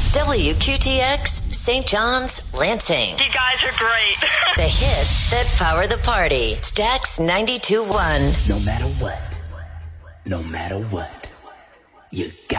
WQTX, St. John's, Lansing. You guys are great. The hits that power the party. Stax 92.1. No matter what, you got